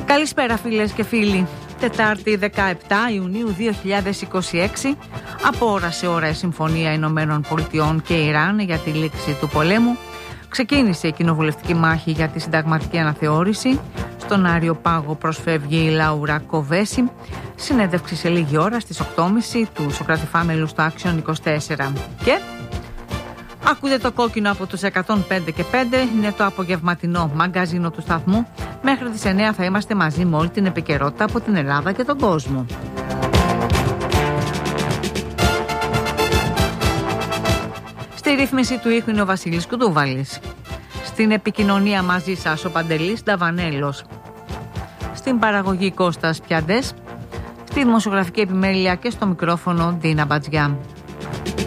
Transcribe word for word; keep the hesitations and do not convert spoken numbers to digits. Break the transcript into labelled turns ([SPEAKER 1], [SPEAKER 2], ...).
[SPEAKER 1] Καλησπέρα φίλες και φίλοι. Τετάρτη δεκαεπτά Ιουνίου δύο χιλιάδες είκοσι έξι, από ώρα σε ώρα η Συμφωνία Ηνωμένων Πολιτειών και Ιράν για τη λήξη του πολέμου. Ξεκίνησε η κοινοβουλευτική μάχη για τη συνταγματική αναθεώρηση. Στον Άριο Πάγο προσφεύγει η Λάουρα Κοβέση. Συνέντευξη σε λίγη ώρα στις οκτώ και μισή του Σωκράτη Φάμελου στο Action είκοσι τέσσερα. Και ακούτε το κόκκινο από τους εκατόν πέντε και πέντε, είναι το απογευματινό μαγκαζίνο του σταθμού. Μέχρι τις εννέα θα είμαστε μαζί με όλη την επικαιρότητα από την Ελλάδα και τον κόσμο. Στη ρύθμιση του ήχου είναι ο Βασίλης Κουτούβαλης. Στην επικοινωνία μαζί σας ο Παντελής Νταβανέλος. Στην παραγωγή Κώστας Πιαντές. Στη δημοσιογραφική επιμέλεια και στο μικρόφωνο Ντίνα Μπατζιά.